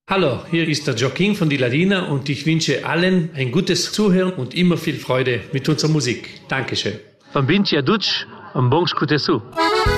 Hallo, hier ist der Joaquin von die Ladina und ich wünsche allen ein gutes Zuhören und immer viel Freude mit unserer Musik. Dankeschön. Van Vinci a Dutsch, un bon scutesu.